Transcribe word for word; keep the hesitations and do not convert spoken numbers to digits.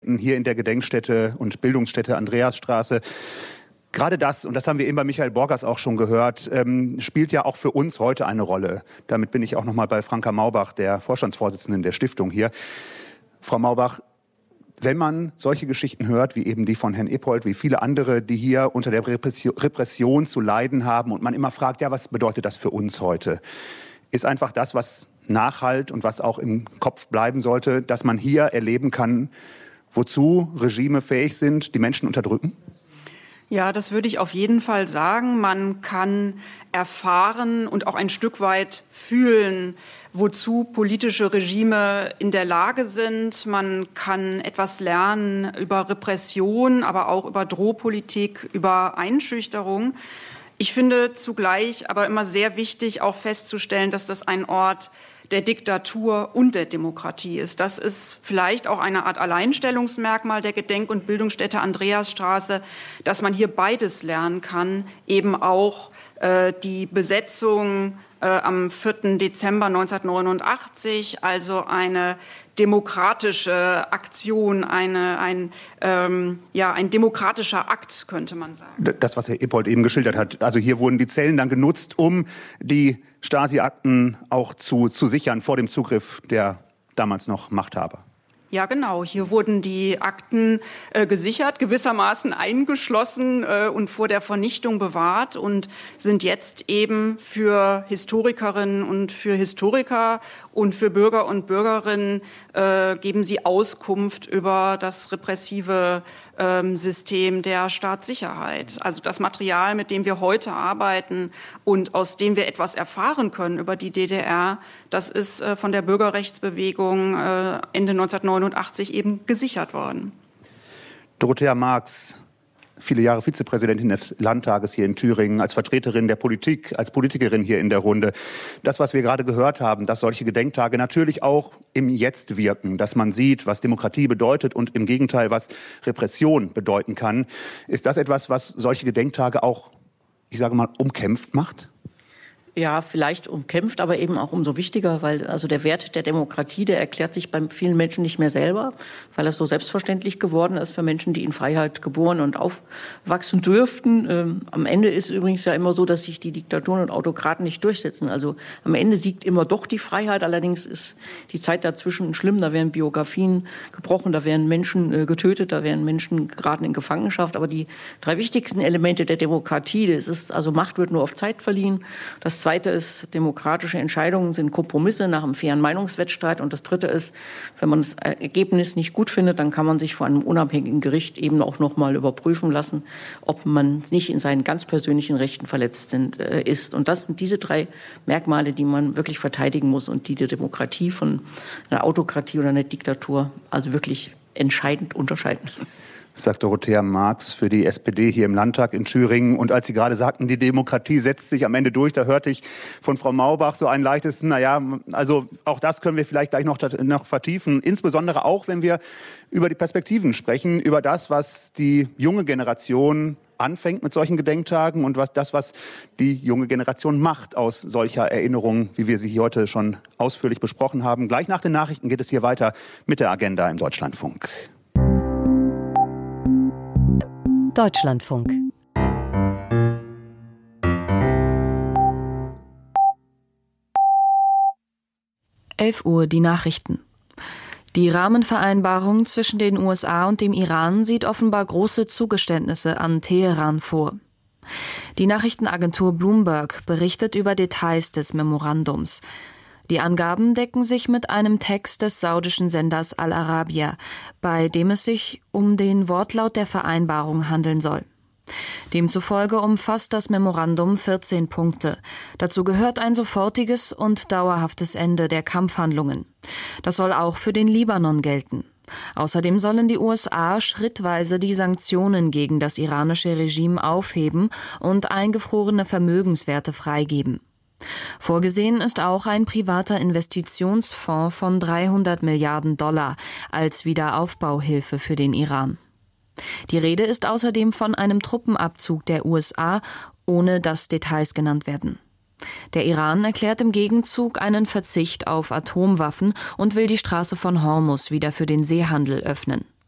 stattfinden, hier in der Gedenkstätte und Bildungsstätte Andreasstraße. Gerade das, und das haben wir eben bei Michael Borgers auch schon gehört, ähm, spielt ja auch für uns heute eine Rolle. Damit bin ich auch noch mal bei Franka Maubach, der Vorstandsvorsitzenden der Stiftung hier. Frau Maubach, wenn man solche Geschichten hört, wie eben die von Herrn Eppold, wie viele andere, die hier unter der Repression zu leiden haben und man immer fragt, ja, was bedeutet das für uns heute? Ist einfach das, was nachhallt und was auch im Kopf bleiben sollte, dass man hier erleben kann, wozu Regime fähig sind, die Menschen unterdrücken? Ja, das würde ich auf jeden Fall sagen. Man kann erfahren und auch ein Stück weit fühlen, wozu politische Regime in der Lage sind. Man kann etwas lernen über Repression, aber auch über Drohpolitik, über Einschüchterung. Ich finde zugleich aber immer sehr wichtig, auch festzustellen, dass das ein Ort der Diktatur und der Demokratie ist. Das ist vielleicht auch eine Art Alleinstellungsmerkmal der Gedenk- und Bildungsstätte Andreasstraße, dass man hier beides lernen kann, eben auch äh, die Besetzung äh, am vierten Dezember neunzehnhundertneunundachtzig, also eine demokratische Aktion, eine, ein, ähm, ja, ein demokratischer Akt, könnte man sagen. Das, was Herr Eppold eben geschildert hat. Also hier wurden die Zellen dann genutzt, um die Stasi-Akten auch zu, zu sichern vor dem Zugriff der damals noch Machthaber. Ja, genau. Hier wurden die Akten äh, gesichert, gewissermaßen eingeschlossen äh, und vor der Vernichtung bewahrt und sind jetzt eben für Historikerinnen und für Historiker und für Bürger und Bürgerinnen äh, geben sie Auskunft über das repressive ähm, System der Staatssicherheit. Also das Material, mit dem wir heute arbeiten und aus dem wir etwas erfahren können über die D D R, das ist äh, von der Bürgerrechtsbewegung äh, Ende neunzehnhundertneunundachtzig eben gesichert worden. Dorothea Marx, viele Jahre Vizepräsidentin des Landtages hier in Thüringen, als Vertreterin der Politik, als Politikerin hier in der Runde. Das, was wir gerade gehört haben, dass solche Gedenktage natürlich auch im Jetzt wirken, dass man sieht, was Demokratie bedeutet und im Gegenteil, was Repression bedeuten kann. Ist das etwas, was solche Gedenktage auch, ich sage mal, umkämpft macht? Ja, vielleicht umkämpft, aber eben auch umso wichtiger, weil also der Wert der Demokratie, der erklärt sich bei vielen Menschen nicht mehr selber, weil es so selbstverständlich geworden ist für Menschen, die in Freiheit geboren und aufwachsen dürften. Ähm, am Ende ist übrigens ja immer so, dass sich die Diktaturen und Autokraten nicht durchsetzen. Also am Ende siegt immer doch die Freiheit. Allerdings ist die Zeit dazwischen schlimm. Da werden Biografien gebrochen, da werden Menschen äh, getötet, da werden Menschen geraten in Gefangenschaft. Aber die drei wichtigsten Elemente der Demokratie, das ist also Macht wird nur auf Zeit verliehen. Das Das Zweite ist, demokratische Entscheidungen sind Kompromisse nach einem fairen Meinungswettstreit. Und das Dritte ist, wenn man das Ergebnis nicht gut findet, dann kann man sich vor einem unabhängigen Gericht eben auch noch mal überprüfen lassen, ob man nicht in seinen ganz persönlichen Rechten verletzt sind, äh, ist. Und das sind diese drei Merkmale, die man wirklich verteidigen muss und die die Demokratie von einer Autokratie oder einer Diktatur also wirklich entscheidend unterscheiden. Sagt Dorothea Marx für die S P D hier im Landtag in Thüringen. Und als Sie gerade sagten, die Demokratie setzt sich am Ende durch, da hörte ich von Frau Maubach so ein leichtes, naja, also auch das können wir vielleicht gleich noch, noch vertiefen. Insbesondere auch, wenn wir über die Perspektiven sprechen, über das, was die junge Generation anfängt mit solchen Gedenktagen und was das, was die junge Generation macht aus solcher Erinnerung, wie wir sie hier heute schon ausführlich besprochen haben. Gleich nach den Nachrichten geht es hier weiter mit der Agenda im Deutschlandfunk. Deutschlandfunk. elf Uhr die Nachrichten. Die Rahmenvereinbarung zwischen den U S A und dem Iran sieht offenbar große Zugeständnisse an Teheran vor. Die Nachrichtenagentur Bloomberg berichtet über Details des Memorandums. Die Angaben decken sich mit einem Text des saudischen Senders Al Arabiya, bei dem es sich um den Wortlaut der Vereinbarung handeln soll. Demzufolge umfasst das Memorandum vierzehn Punkte. Dazu gehört ein sofortiges und dauerhaftes Ende der Kampfhandlungen. Das soll auch für den Libanon gelten. Außerdem sollen die U S A schrittweise die Sanktionen gegen das iranische Regime aufheben und eingefrorene Vermögenswerte freigeben. Vorgesehen ist auch ein privater Investitionsfonds von dreihundert Milliarden Dollar als Wiederaufbauhilfe für den Iran. Die Rede ist außerdem von einem Truppenabzug der U S A, ohne dass Details genannt werden. Der Iran erklärt im Gegenzug einen Verzicht auf Atomwaffen und will die Straße von Hormuz wieder für den Seehandel öffnen.